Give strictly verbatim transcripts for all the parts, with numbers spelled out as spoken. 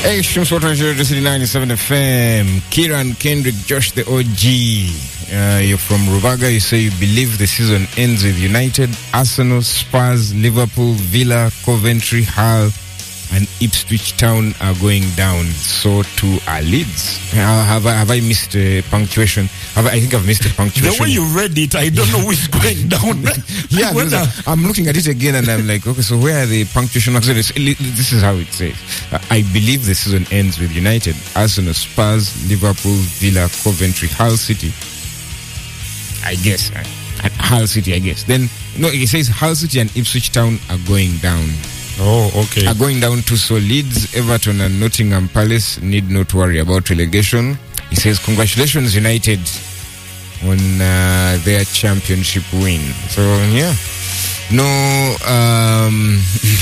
Hey, Shumswater City ninety-seven F M. Kieran, Kendrick, Josh the O G. Uh, you're from Ruvaga. You say you believe the season ends with United, Arsenal, Spurs, Liverpool, Villa, Coventry, Hull, and Ipswich Town are going down. So too are Leeds. Uh, have I have I missed uh, punctuation? Have I, I think I've missed a punctuation. The way you read it, I don't know who's going down. Yeah, I, I'm looking at it again and I'm like, okay, so where are the punctuation marks? This is how it says. Uh, I believe the season ends with United, Arsenal, Spurs, Liverpool, Villa, Coventry, Hull City. I guess. Uh, at Hull City, I guess. Then, no, it says Hull City and Ipswich Town are going down. Oh, okay. Are going down to so Leeds, Everton and Nottingham Palace need not worry about relegation. He says, congratulations United on uh, their championship win. So, yeah. No, um...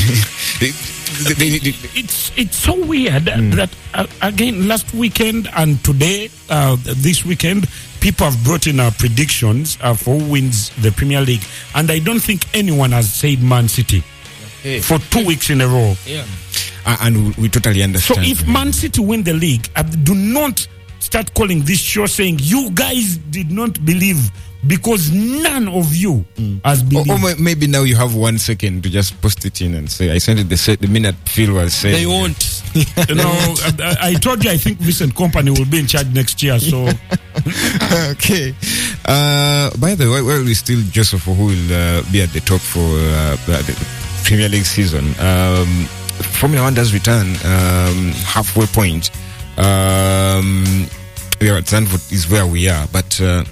it's it's so weird mm. that, uh, again, last weekend and today, uh, this weekend, people have brought in our predictions uh, for who wins the Premier League. And I don't think anyone has said Man City. Hey. For two weeks in a row. Yeah. Uh, and we, we totally understand. So if Man City win the league, uh, do not start calling this show saying you guys did not believe, because none of you mm. has believed. Or, or maybe now you have one second to just post it in and say, I sent it the, set, the minute Phil was saying. They won't. You know, I, I told you I think Vincent Kompany will be in charge next year. So okay. Uh, by the way, where we still Joseph, who will uh, be at the top for uh, the Premier League season. Um, Formula One does return um, halfway point. Um, we are at Zandvoort is where we are, but uh,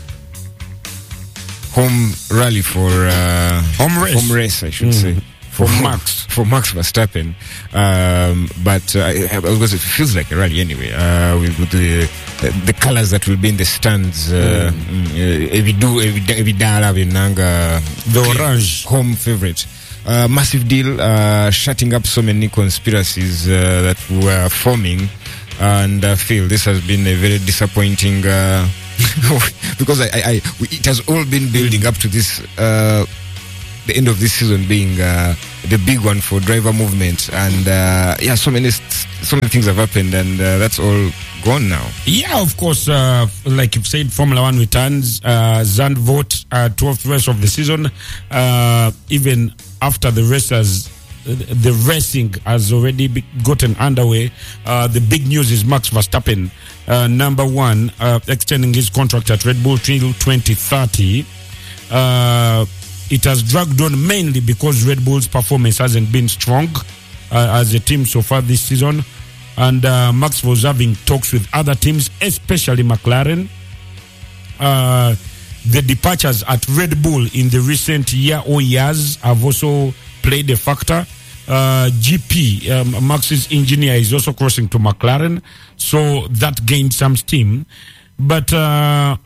home rally for uh, home race, home race, I should mm. say. For Max, for Max Verstappen, um, but uh, because it feels like a rally anyway. Uh, with, with the uh, the colors that will be in the stands, uh, mm. uh, Evidu, Evidala, Vinanga, the orange, home favorite. Uh, massive deal, uh, shutting up so many conspiracies uh, that were forming, and I uh, feel this has been a very disappointing uh, because I, I, I, it has all been building up to this. Uh, the end of this season being uh, the big one for driver movement, and uh, yeah, so many so many things have happened, and uh, that's all gone now. Yeah, of course, uh, like you've said, Formula One returns. Uh, Zandvoort, uh, twelfth race of the season. Uh, even after the racers, the racing has already be gotten underway. Uh, the big news is Max Verstappen, uh, number one, uh, extending his contract at Red Bull till twenty thirty. Uh, It has dragged on mainly because Red Bull's performance hasn't been strong uh, as a team so far this season. And uh, Max was having talks with other teams, especially McLaren. Uh, the departures at Red Bull in the recent year or years have also played a factor. Uh, G P, um, Max's engineer, is also crossing to McLaren. So that gained some steam. But... Uh,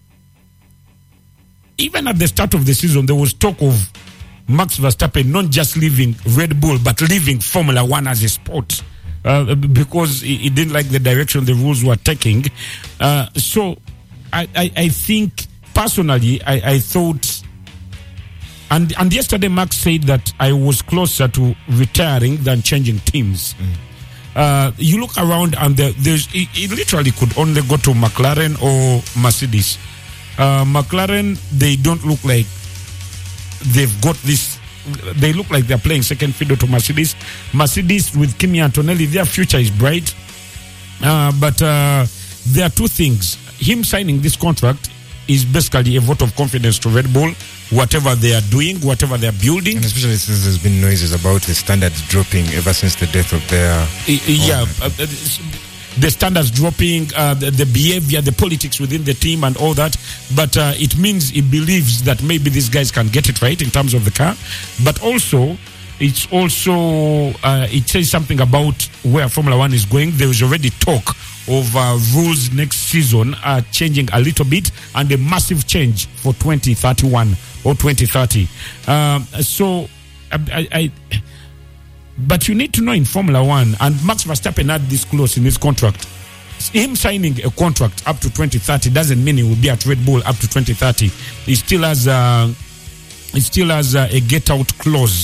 Even at the start of the season, there was talk of Max Verstappen not just leaving Red Bull, but leaving Formula One as a sport uh, because he, he didn't like the direction the rules were taking. Uh, so I, I, I think, personally, I, I thought... And, and yesterday, Max said that I was closer to retiring than changing teams. Mm. Uh, you look around and there, there's, it, it literally could only go to McLaren or Mercedes. Uh, McLaren, they don't look like they've got this. They look like they're playing second fiddle to Mercedes. Mercedes with Kimi Antonelli, their future is bright. Uh, but uh, there are two things. Him signing this contract is basically a vote of confidence to Red Bull, whatever they are doing, whatever they are building. And especially since there's been noises about the standards dropping ever since the death of their... Uh, yeah. Uh, the standards dropping, uh, the, the behavior, the politics within the team and all that. But uh, it means he believes that maybe these guys can get it right in terms of the car. But also, it's also, uh, it says something about where Formula One is going. There is already talk of uh, rules next season uh, changing a little bit, and a massive change for twenty thirty-one or twenty thirty. Um, so, I... I But you need to know in Formula One, and Max Verstappen had this clause in his contract. Him signing a contract up to twenty thirty doesn't mean he will be at Red Bull up to twenty thirty. He still has a, he still has a, a get-out clause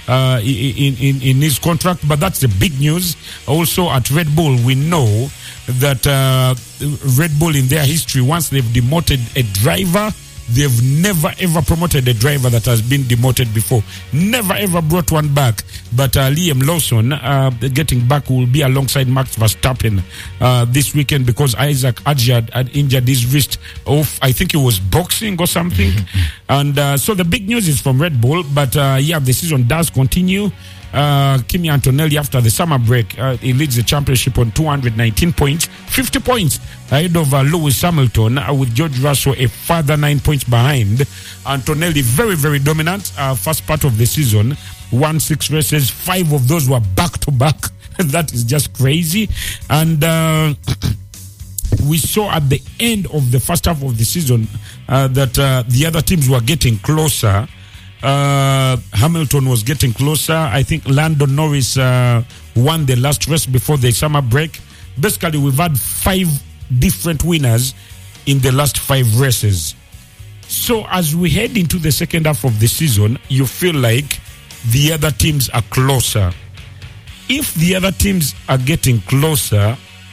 uh, in, in, in his contract, but that's the big news. Also at Red Bull, we know that uh, Red Bull in their history, once they've demoted a driver, they've never ever promoted a driver that has been demoted before. Never ever brought one back. But uh, Liam Lawson uh, getting back will be alongside Max Verstappen uh, this weekend because Isaac Adjad had injured his wrist off. I think it was boxing or something. And uh, so the big news is from Red Bull. But uh, yeah, the season does continue. Uh, Kimi Antonelli, after the summer break, uh, he leads the championship on two hundred nineteen points, fifty points ahead of uh, Lewis Hamilton, uh, with George Russell a further nine points behind. Antonelli very, very dominant. Uh, first part of the season, won six races, five of those were back to back. That is just crazy. And uh, we saw at the end of the first half of the season uh, that uh, the other teams were getting closer. Uh, Hamilton was getting closer. I think Lando Norris uh, won the last race before the summer break. Basically, we've had five different winners in the last five races. So as we head into the second half of the season, you feel like the other teams are closer. If the other teams are getting closer,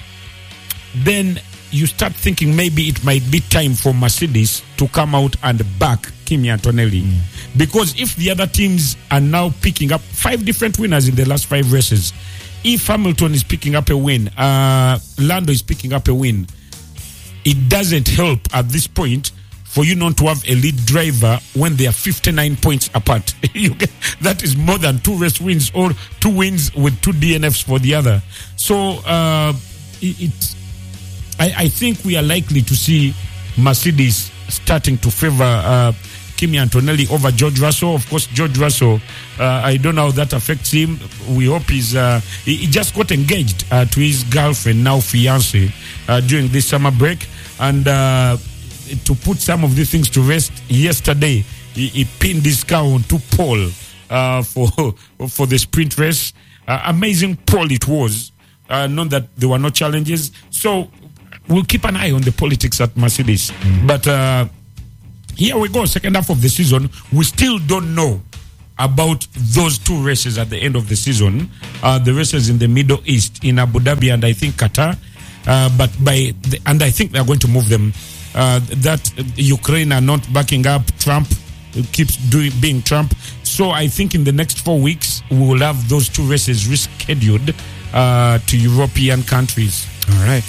then you start thinking maybe it might be time for Mercedes to come out and back Kimi Antonelli. Mm. Because if the other teams are now picking up five different winners in the last five races, if Hamilton is picking up a win, uh, Lando is picking up a win, it doesn't help at this point for you not to have a lead driver when they are fifty-nine points apart. You get, that is more than two race wins or two wins with two D N Fs for the other. So uh, it, it I, I think we are likely to see Mercedes starting to favor uh, Kimi Antonelli over George Russell. Of course, George Russell, uh, I don't know how that affects him. We hope he's, uh, he, he just got engaged uh, to his girlfriend, now fiancé, uh, during this summer break. And uh, to put some of these things to rest, yesterday he, he pinned his car onto pole uh, for, for the sprint race. Uh, amazing pole it was. Uh, not that there were no challenges. So we'll keep an eye on the politics at Mercedes. Mm. But uh, here we go, second half of the season. We still don't know about those two races at the end of the season. Uh, the races in the Middle East, in Abu Dhabi and I think Qatar. Uh, but by the, and I think they're going to move them. Uh, that uh, Ukraine are not backing up Trump, keeps doing being Trump. So I think in the next four weeks we will have those two races rescheduled uh, to European countries. All right.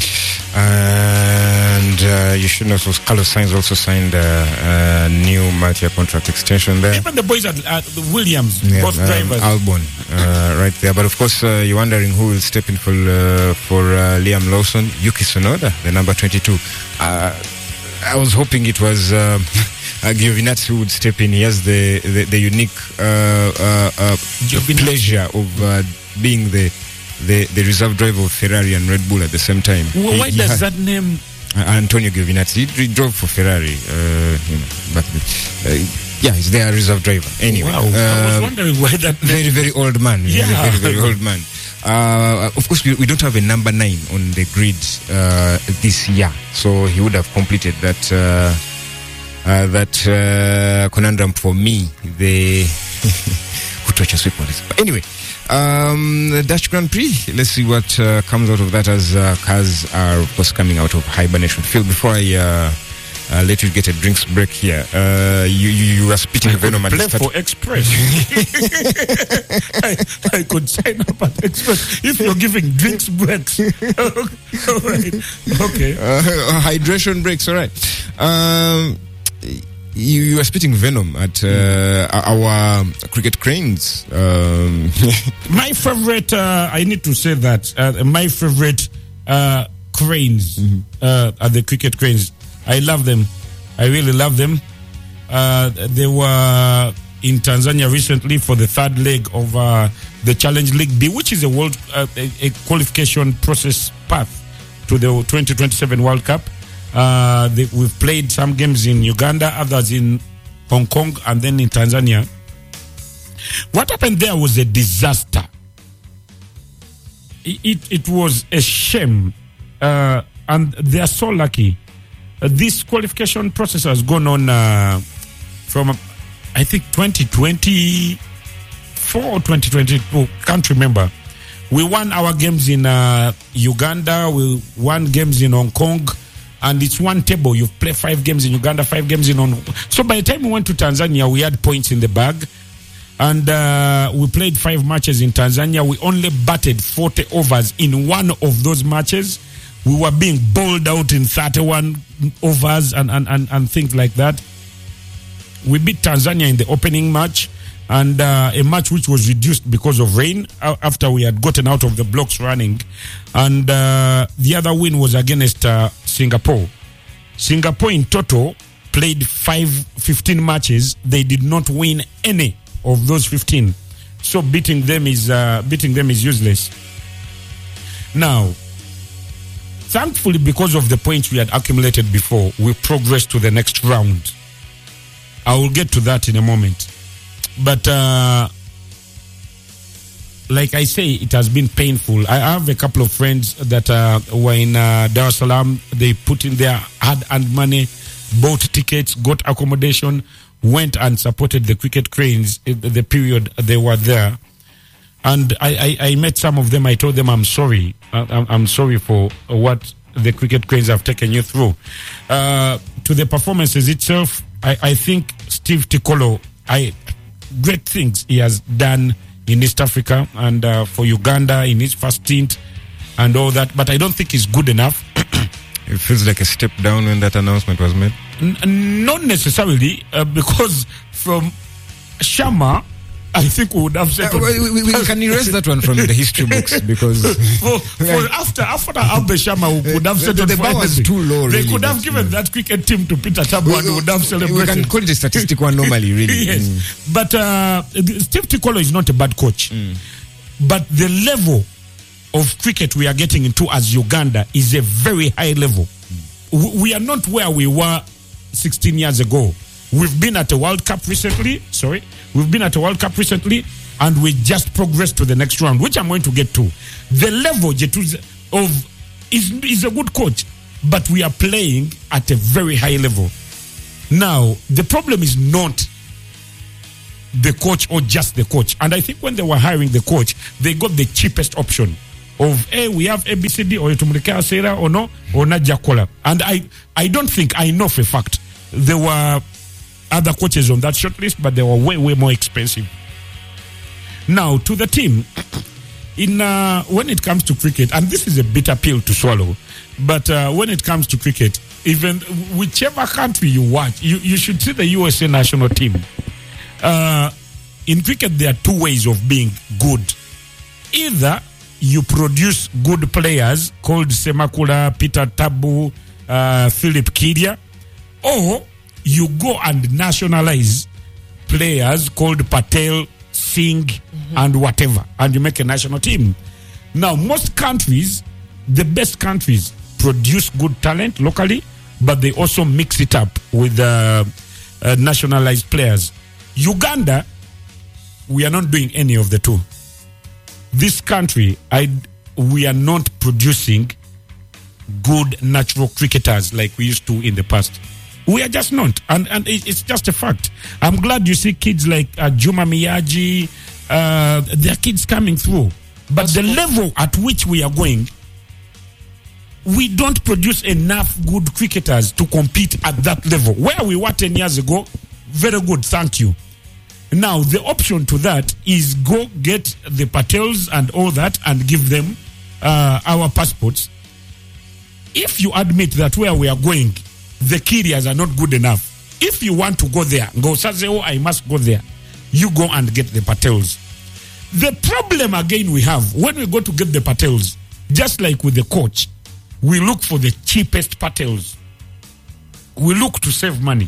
And uh, you should know, so Carlos Sainz also signed a, a new multi-year contract extension there. Even the boys at, at the Williams, yeah, both um, drivers. Albon, uh, right there. But of course, uh, you're wondering who will step in for uh, for uh, Liam Lawson. Yuki Tsunoda, the number twenty-two. Uh, I was hoping it was uh, Giovinazzi who would step in. He has the, the, the unique uh, uh, uh, pleasure of uh, being the The, the reserve driver of Ferrari and Red Bull at the same time. Well, why he, does he that name? Uh, Antonio Giovinazzi. He, he drove for Ferrari, uh, you know, but uh, yeah, he's their reserve driver. Anyway, wow, uh, I was wondering why that name. Very, very old man. Yeah. Very, very, very old man. Uh, of course, we, we don't have a number nine on the grid uh, this year, so he would have completed that uh, uh, that uh, conundrum for me. The who touches sweet police. But anyway. Um, the Dutch Grand Prix. Let's see what uh, comes out of that as uh, cars are, of course, coming out of hibernation. Phil, before I uh, uh, let you get a drinks break here, uh, you, you you are spitting venom at the Play start. for Express. I, I could sign up at Express if you're giving drinks breaks. All right. Okay. Uh, hydration breaks. All right. Um, You, you are spitting venom at uh, our cricket cranes. Um. My favorite, uh, I need to say that, uh, my favorite uh, cranes mm-hmm. uh, are the cricket cranes. I love them. I really love them. Uh, they were in Tanzania recently for the third leg of uh, the Challenge League B, which is a world uh, a, a qualification process path to the twenty twenty-seven World Cup. Uh, they, we've played some games in Uganda, others in Hong Kong, and then in Tanzania. What happened there was a disaster. It, it, it was a shame. Uh, and they are so lucky. Uh, this qualification process has gone on uh, from, uh, I think, twenty twenty-four twenty-four or twenty twenty-two, can't remember. We won our games in uh, Uganda, we won games in Hong Kong, and it's one table. You play five games in Uganda, five games in Hong Kong. So by the time we went to Tanzania, we had points in the bag, and uh, we played five matches in Tanzania. We only batted forty overs in one of those matches. We were being bowled out in thirty-one overs and, and, and, and things like that. We beat Tanzania in the opening match, and uh, a match which was reduced because of rain uh, after we had gotten out of the blocks running. And uh, the other win was against uh, Singapore. Singapore in total played five, fifteen matches. They did not win any of those fifteen. So beating them is uh, beating them is useless. Now, thankfully, because of the points we had accumulated before, we progressed to the next round. I will get to that in a moment. But uh, like I say, it has been painful. I have a couple of friends that uh, were in uh, Dar es Salaam. They put in their hard-earned money, bought tickets, got accommodation, went and supported the Cricket Cranes in the period they were there. And I, I, I met some of them. I told them, I'm sorry. I'm, I'm sorry for what the Cricket Cranes have taken you through. Uh, to the performances itself, I, I think Steve Tikolo, I, great things he has done in East Africa and uh, for Uganda in his first stint and all that. But I don't think he's good enough. It feels like a step down when that announcement was made. N- not necessarily, uh, because from Sharma, I think we would have said. Uh, we, we, we can erase that one from the history books because for, for after after Abbe Sharma, we could have said the, the bar was too low. They really, could have given that cricket team to Peter Tabu and we would have celebrated. We can call it a statistical anomaly, really. Yes, mm. but uh, Steve Tikolo is not a bad coach, mm. but the level of cricket we are getting into as Uganda is a very high level. Mm. We are not where we were sixteen years ago. We've been at a World Cup recently. Sorry. We've been at a World Cup recently, and we just progressed to the next round, which I'm going to get to. The level of is is a good coach, but we are playing at a very high level. Now, the problem is not the coach or just the coach. And I think when they were hiring the coach, they got the cheapest option of, hey, we have A B C D, or Tumulika Sera, or no, or Nadia Kola. And I, I don't think, I know for a fact, there were other coaches on that shortlist, but they were way, way more expensive. Now, to the team, in uh, when it comes to cricket, and this is a bitter pill to swallow, but uh, when it comes to cricket, even whichever country you watch, you, you should see the U S A national team. Uh, in cricket, there are two ways of being good. Either you produce good players called Semakula, Peter Tabu, uh, Philip Kidia, or you go and nationalize players called Patel, Singh, mm-hmm. and whatever, and you make a national team. Now, most countries, the best countries, produce good talent locally, but they also mix it up with uh, uh, nationalized players. Uganda, we are not doing any of the two. This country, I, we are not producing good natural cricketers like we used to in the past. We are just not, and and it's just a fact. I'm glad you see kids like uh, Juma Miyaji, uh, there are kids coming through. But That's the cool. level at which we are going, we don't produce enough good cricketers to compete at that level. Where we were ten years ago, very good, thank you. Now, the option to that is go get the Patels and all that and give them uh, our passports. If you admit that where we are going, the Kirias are not good enough. If you want to go there, go say, oh, I must go there. You go and get the Patels. The problem again we have, when we go to get the Patels, just like with the coach, we look for the cheapest Patels. We look to save money.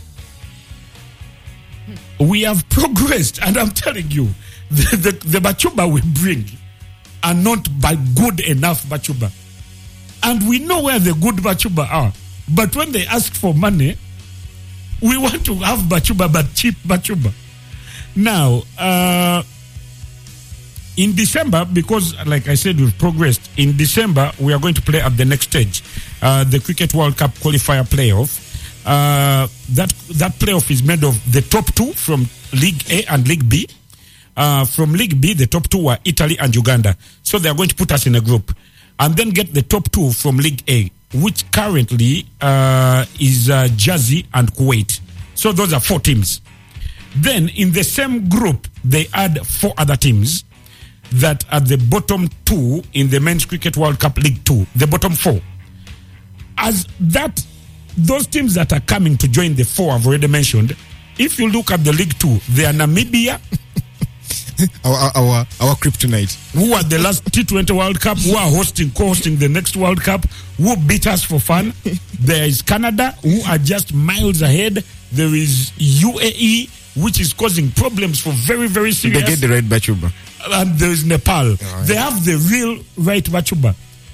We have progressed, and I'm telling you, the, the, the Bachuba we bring are not by good enough Bachuba. And we know where the good Bachuba are. But when they ask for money, we want to have Bachuba, but cheap Bachuba. Now, uh, in December, because like I said, we've progressed. In December, we are going to play at the next stage, uh, the Cricket World Cup qualifier playoff. Uh, that that playoff is made of the top two from League A and League B, Uh, from League B, the top two were Italy and Uganda. So they are going to put us in a group. And then get the top two from League A, which currently uh, is uh, Jersey and Kuwait. So those are four teams. Then in the same group, they add four other teams that are the bottom two in the Men's Cricket World Cup League Two, the bottom four. As that, those teams that are coming to join the four I've already mentioned, if you look at the League Two, they are Namibia, our, our our kryptonite, who are the last T twenty World Cup, who are hosting, co-hosting the next World Cup, who beat us for fun. There is Canada, who are just miles ahead. There is U A E, which is causing problems for very, very serious. They get the right Bachuba. And there is Nepal. Oh, yeah. They have the real right Bachuba.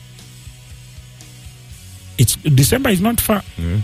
It's December is not far. Mm.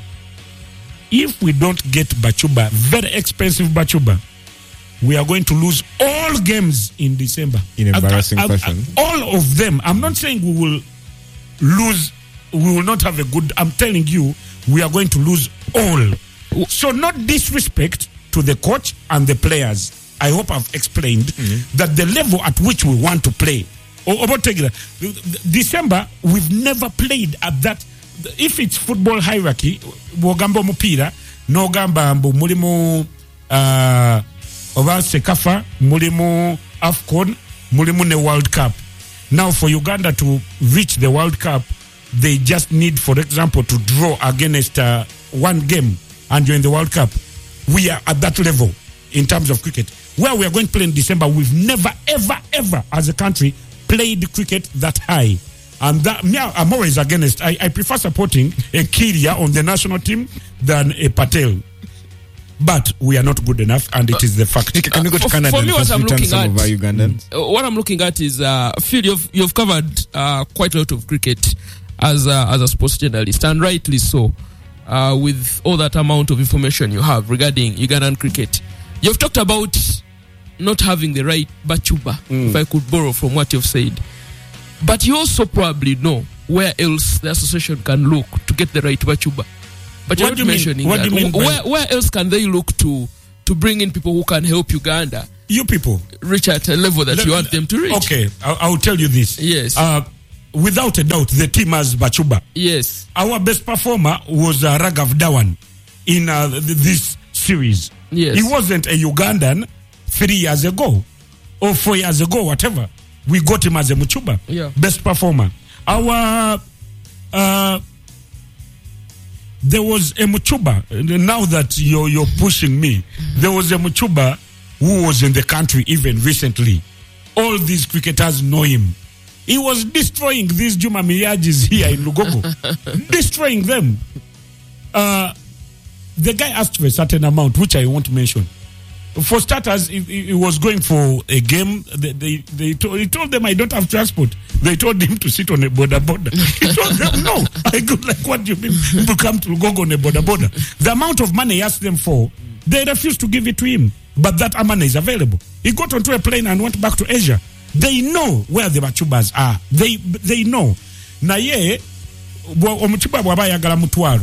If we don't get Bachuba, very expensive Bachuba, we are going to lose all games in December. In embarrassing I, I, I, fashion. All of them. I'm not saying we will lose, we will not have a good, I'm telling you, we are going to lose all. So not disrespect to the coach and the players. I hope I've explained mm-hmm. that the level at which we want to play. Or about December, we've never played at that. If it's football hierarchy, wogamba mupira, no gamba mbu mulimu uh, oba Sekafa, mulimu AFCON, mulimu ne World Cup. Now for Uganda to reach the World Cup, they just need, for example, to draw against uh, one game and you're in the World Cup. We are at that level in terms of cricket. Where we are going to play in December, we've never, ever, ever, as a country, played cricket that high. And that, me, I'm always against. I, I prefer supporting a Kiria on the national team than a Patel. But we are not good enough, and it is the fact. Can we go to uh, Canada for me, what I'm looking at, Ugandans? Uh, what I'm looking at is, uh, Phil, you've you've covered uh, quite a lot of cricket as a, as a sports journalist, and rightly so. Uh, with all that amount of information you have regarding Ugandan cricket, you've talked about not having the right Bachuba, mm. if I could borrow from what you've said. But you also probably know where else the association can look to get the right Bachuba. But you're not mentioning what that. Do you mean where, where else can they look to to bring in people who can help Uganda? You people reach at a level that Let, you want them to reach. Okay, I'll, I'll tell you this. Yes. Uh, without a doubt, the team has Bachuba. Yes. Our best performer was uh, Raghav Dhawan in uh, th- this series. Yes. He wasn't a Ugandan three years ago or four years ago, whatever. We got him as a Muchuba, yeah. best performer. Our uh, there was a Muchuba. Now that you're you're pushing me, there was a Muchuba who was in the country even recently. All these cricketers know him. He was destroying these Juma Miyajis here in Lugogo, destroying them. Uh, the guy asked for a certain amount, which I won't mention. For starters, he, he was going for a game. They, they, they told, he told them, I don't have transport. They told him to sit on a border border. He told them, no. I go, like, what do you mean? People come to go on a border border. The amount of money he asked them for, they refused to give it to him. But that money is available. He got onto a plane and went back to Asia. They know where the Bachubas are. They they know. Na ye, omuchuba bwaba yagala mutwalo.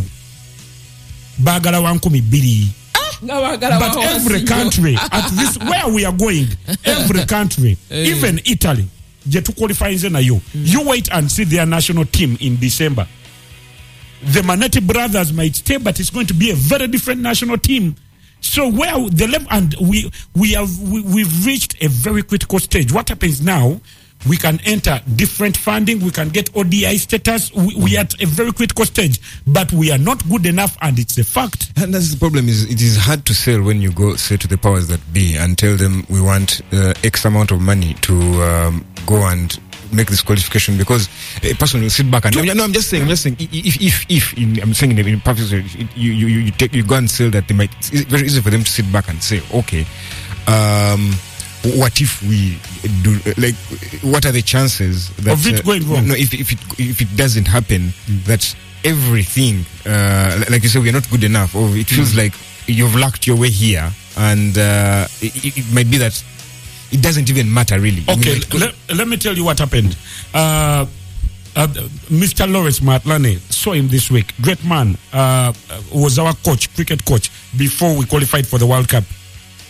Bagala wankumi bili. But every country, at this where we are going, every country, even Italy, to qualify in you, you wait and see their national team in December. The Manetti brothers might stay, but it's going to be a very different national team. So where the level, and we we have we, we've reached a very critical stage. What happens now? We can enter different funding. We can get O D I status. We, we are at a very critical stage, but we are not good enough, and it's a fact. And that's the problem. Is it is hard to sell when you go say to the powers that be and tell them we want uh, X amount of money to um, go and make this qualification, because a person will sit back and no, I'm just saying, I'm just saying, if if if in, I'm saying in perfect, you you you take you go and sell that, they might. It's very easy for them to sit back and say, okay, um, what if we do, like, what are the chances that of it going uh, wrong? No, if if it if it doesn't happen, mm. that everything, uh, like you said, we are not good enough, or it feels mm. like you've lacked your way here, and uh, it, it might be that it doesn't even matter, really. Okay, I mean, let, let me tell you what happened. Uh, uh, Mister Lawrence Matlane, saw him this week. Great man. Uh, was our coach, cricket coach, before we qualified for the World Cup.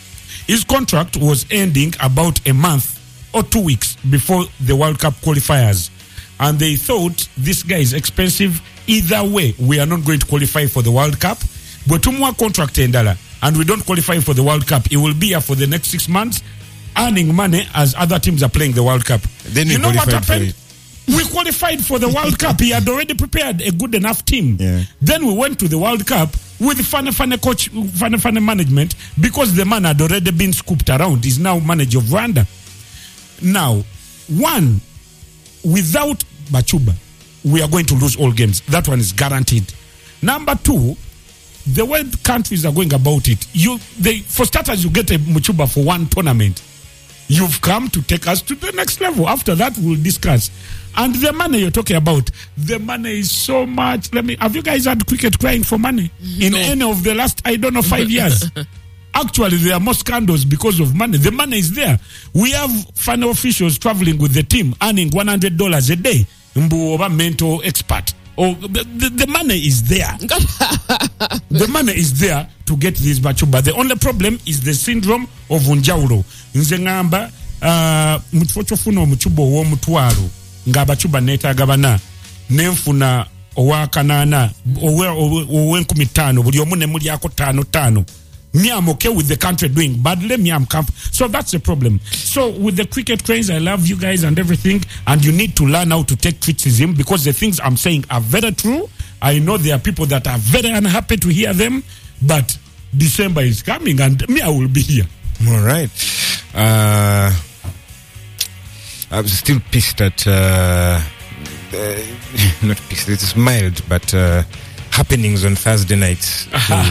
His contract was ending about a month or two weeks before the World Cup qualifiers. And they thought this guy is expensive. Either way, we are not going to qualify for the World Cup. But tumwa contract endala, and we don't qualify for the World Cup. He will be here for the next six months, earning money as other teams are playing the World Cup. Then you know what happened? For we qualified for the World Cup. He had already prepared a good enough team. Yeah. Then we went to the World Cup with Fane Fane coach, Fane Fane management, because the man had already been scooped around. He's now manager of Rwanda. Now, one, without Bachuba, we are going to lose all games. That one is guaranteed. Number two, the way countries are going about it, you they for starters, you get a Muchuba for one tournament. You've come to take us to the next level. After that, we'll discuss. And the money you're talking about, the money is so much. Let me. Have you guys had cricket crying for money in No. any of the last, I don't know, five years? Actually, there are more scandals because of money. The money is there. We have final officials traveling with the team, earning one hundred dollars a day. Mbu oba mental expert. Oh, the, the, the money is there. The money is there to get this Bachuba. The only problem is the syndrome of Unjauro. Nze ngamba uh, mutfochofuna omuchuba owo mutwalo nga Bachuba neta gabana nenfuna owa kanana owe owe nkumi tano buli omu ne muli ako tano tano. Me, I'm okay with the country doing badly. Me, I'm camp. So that's the problem. So with the cricket craze, I love you guys and everything. And you need to learn how to take criticism, because the things I'm saying are very true. I know there are people that are very unhappy to hear them, but December is coming and me, I will be here. All right. Uh, I'm still pissed at, uh, uh, not pissed, it's mild, but uh, happenings on Thursday nights.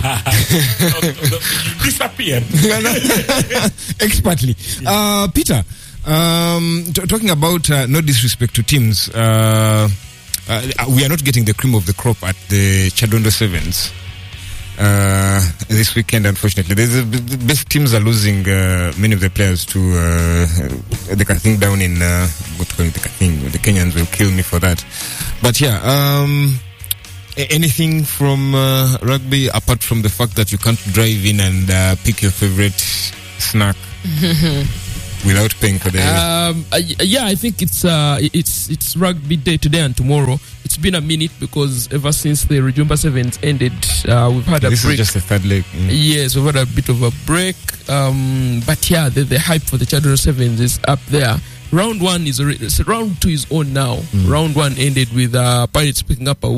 Disappeared. Expertly. Uh, Peter, um, t- talking about uh, no disrespect to teams, uh, uh, we are not getting the cream of the crop at the Chadondo Sevens uh, this weekend, unfortunately. There's a, the best teams are losing uh, many of the players to uh, the Kathing down in uh, what to call it, the Kathing. The Kenyans will kill me for that. But yeah, um, anything from uh, rugby apart from the fact that you can't drive in and uh, pick your favorite snack without paying for the Um, uh, yeah, I think it's uh, it's it's rugby day today and tomorrow. It's been a minute because ever since the Rujumba Sevens ended, uh, we've had a this break. is just the third leg. Mm. Yes, we've had a bit of a break. Um, but yeah, the, the hype for the Chadondo Sevens is up there. Round one is already, so round two is on now. Mm. Round one ended with uh, Pirates picking up a